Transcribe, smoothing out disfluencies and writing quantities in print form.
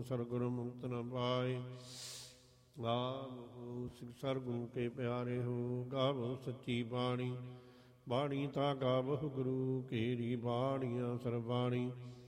ਸਰਗੁਣ ਮੁਕਤ ਨ ਪਾਏ। ਗਾਵੋ ਸਿਖ ਸਰਗੁਣ ਕੇ ਪਿਆਰੇ ਹੋ, ਗਾਵੋ ਸੱਚੀ ਬਾਣੀ। ਬਾਣੀ ਤਾਂ ਗਾਵਹੁ ਗੁਰੂ, ਕੇਰੀ ਬਾਣੀਆਂ ਸਰਬਾਣੀ।